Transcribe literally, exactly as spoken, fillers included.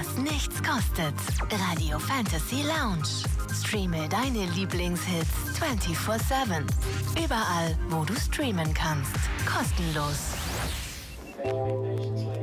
was nichts kostet. Radio Fantasy Lounge. Streame deine Lieblingshits vierundzwanzig sieben. Überall, wo du streamen kannst. Kostenlos.